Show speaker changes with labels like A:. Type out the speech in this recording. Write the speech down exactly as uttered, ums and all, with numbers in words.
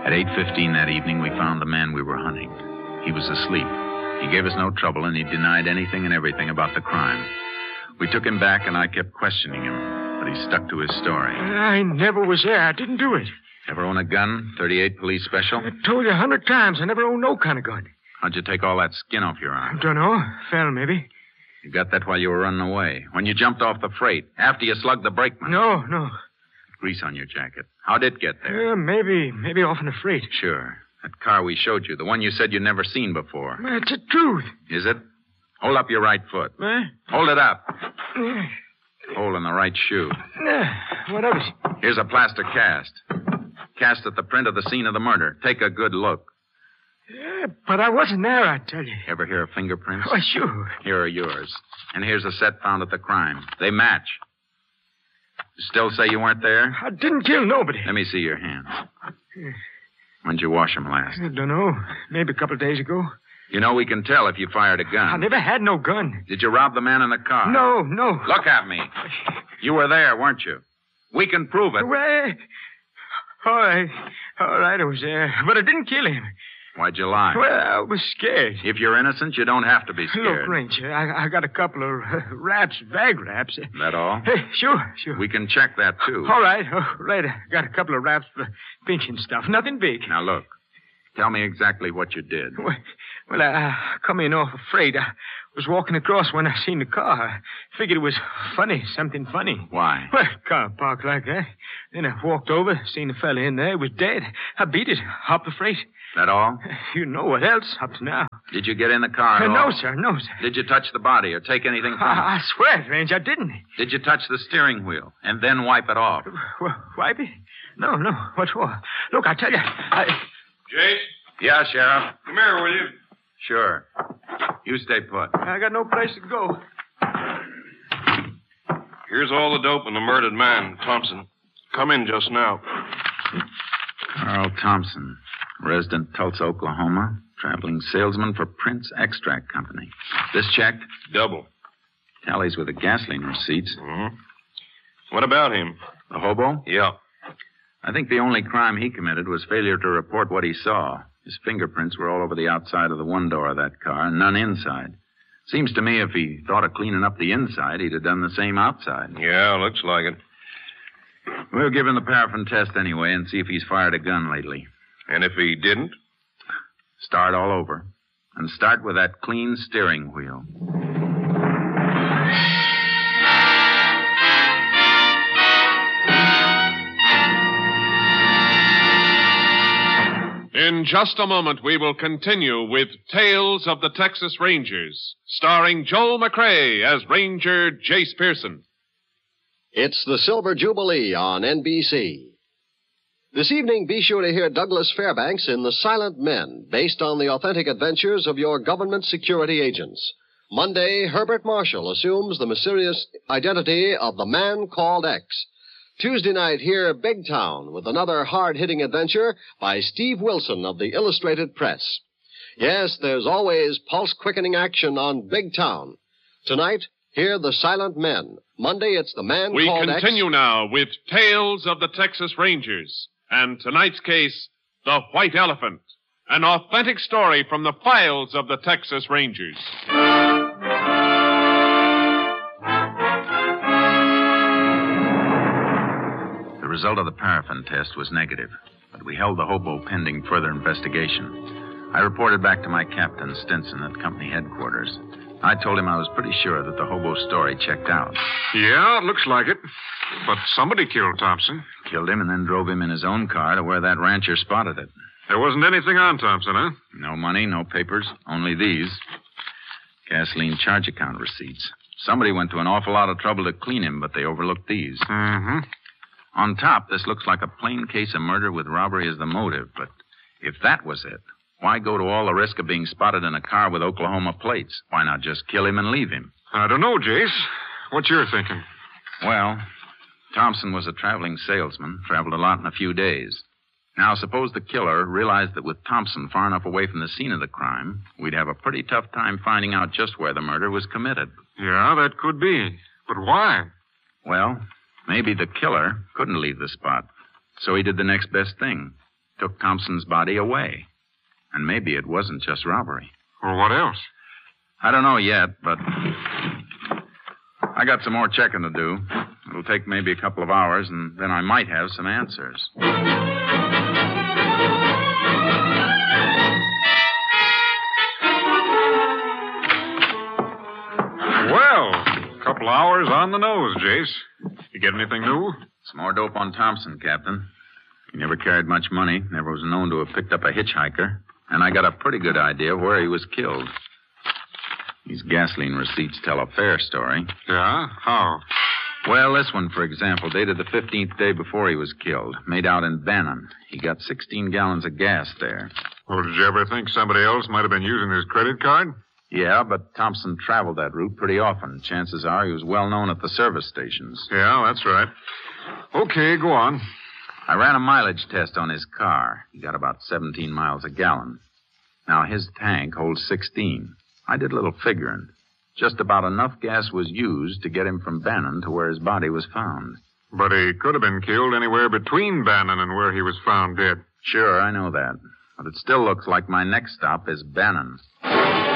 A: At eight fifteen that evening, we found the man we were hunting. He was asleep. He gave us no trouble, and he denied anything and everything about the crime. We took him back, and I kept questioning him, but he stuck to his story.
B: I never was there. I didn't do it.
A: Ever own a gun? thirty-eight Police Special?
B: I told you a hundred times I never owned no kind of gun.
A: How'd you take all that skin off your arm?
B: Don't know. Fell, maybe.
A: You got that while you were running away. When you jumped off the freight. After you slugged the brakeman.
B: No, no.
A: Grease on your jacket. How'd it get there?
B: Uh, maybe, maybe off in the freight.
A: Sure. That car we showed you. The one you said you'd never seen before.
B: It's the truth.
A: Is it? Hold up your right foot.
B: Huh?
A: Hold it up. Hole in the right shoe.
B: Uh, what of it?
A: Here's a plaster cast. Cast at the print of the scene of the murder. Take a good look.
B: Yeah, but I wasn't there, I tell you.
A: Ever hear of fingerprints?
B: Oh, sure.
A: Here are yours. And here's a set found at the crime. They match. You still say you weren't there?
B: I didn't kill nobody.
A: Let me see your hands. When'd you wash them last?
B: I don't know. Maybe a couple of days ago.
A: You know we can tell if you fired a gun.
B: I never had no gun.
A: Did you rob the man in the car?
B: No, no.
A: Look at me. You were there, weren't you? We can prove it.
B: Well, all right. All right, I was there. But I didn't kill him.
A: Why'd you lie?
B: Well, I was scared.
A: If you're innocent, you don't have to be scared.
B: Look, Ranger, I, I got a couple of uh, wraps, bag wraps.
A: That all?
B: Hey, sure, sure.
A: We can check that, too.
B: All right, all right. I got a couple of wraps for pinching stuff. Nothing big.
A: Now, look. Tell me exactly what you did.
B: Well, well I, I come in off a freight. I was walking across when I seen the car. I figured it was funny, something funny.
A: Why?
B: Well, car parked like that. Then I walked over, seen the fella in there. He was dead. I beat it, hopped the freight.
A: That all?
B: You know what else up to now.
A: Did you get in the car at
B: uh, No,
A: all?
B: sir, no, sir.
A: Did you touch the body or take anything from it?
B: I, I swear it, Range, I didn't.
A: Did you touch the steering wheel and then wipe it off?
B: W- wipe it? No, no. What for? Look, I tell you, I...
C: Jase?
A: Yeah, Sheriff.
C: Come here, will you?
A: Sure. You stay put.
B: I got no place to go.
C: Here's all the dope and the murdered man, Thompson. Come in just now.
A: Carl Thompson, resident Tulsa, Oklahoma, traveling salesman for Prince Extract Company. This checked?
C: Double.
A: Tallies with the gasoline receipts.
C: Mm-hmm. What about him?
A: The hobo?
C: Yeah.
A: I think the only crime he committed was failure to report what he saw. His fingerprints were all over the outside of the one door of that car, and none inside. Seems to me if he thought of cleaning up the inside, he'd have done the same outside.
C: Yeah, looks like it.
A: We'll give him the paraffin test anyway and see if he's fired a gun lately.
C: And if he didn't?
A: Start all over. And start with that clean steering wheel.
D: In just a moment, we will continue with Tales of the Texas Rangers, starring Joel McCrea as Ranger Jace Pearson.
E: It's the Silver Jubilee on N B C. This evening, be sure to hear Douglas Fairbanks in The Silent Men, based on the authentic adventures of your government security agents. Monday, Herbert Marshall assumes the mysterious identity of the man called X. Tuesday night, hear Big Town with another hard-hitting adventure by Steve Wilson of the Illustrated Press. Yes, there's always pulse-quickening action on Big Town. Tonight, hear The Silent Men. Monday, it's the man
D: we
E: called X.
D: We continue now with Tales of the Texas Rangers. And tonight's case, The White Elephant. An authentic story from the files of the Texas Rangers.
A: The result of the paraffin test was negative, but we held the hobo pending further investigation. I reported back to my captain, Stinson, at company headquarters. I told him I was pretty sure that the hobo story checked out.
F: Yeah, it looks like it. But somebody killed Thompson.
A: Killed him and then drove him in his own car to where that rancher spotted it.
F: There wasn't anything on Thompson, huh?
A: No money, no papers, only these. Gasoline charge account receipts. Somebody went to an awful lot of trouble to clean him, but they overlooked these.
F: Mm-hmm.
A: On top, this looks like a plain case of murder with robbery as the motive, but if that was it, why go to all the risk of being spotted in a car with Oklahoma plates? Why not just kill him and leave him?
F: I don't know, Jace. What's your thinking?
A: Well, Thompson was a traveling salesman, traveled a lot in a few days. Now, suppose the killer realized that with Thompson far enough away from the scene of the crime, we'd have a pretty tough time finding out just where the murder was committed.
F: Yeah, that could be. But why?
A: Well, maybe the killer couldn't leave the spot, so he did the next best thing. took Thompson's body away. And maybe it wasn't just robbery.
F: Well, what else?
A: I don't know yet, but I got some more checking to do. It'll take maybe a couple of hours, and then I might have some answers.
F: Well, a couple hours on the nose, Jace. You get anything new?
A: Some more dope on Thompson, Captain. He never carried much money, never was known to have picked up a hitchhiker, and I got a pretty good idea of where he was killed. These gasoline receipts tell a fair story.
F: Yeah? How?
A: Well, this one, for example, dated the fifteenth day before he was killed, made out in Bannon. He got sixteen gallons of gas there.
F: Well, did you ever think somebody else might have been using his credit card?
A: Yeah, but Thompson traveled that route pretty often. Chances are he was well known at the service stations.
F: Yeah, that's right. Okay, go on.
A: I ran a mileage test on his car. He got about seventeen miles a gallon. Now, his tank holds sixteen. I did a little figuring. Just about enough gas was used to get him from Bannon to where his body was found.
F: But he could have been killed anywhere between Bannon and where he was found dead.
A: Sure, I know that. But it still looks like my next stop is Bannon.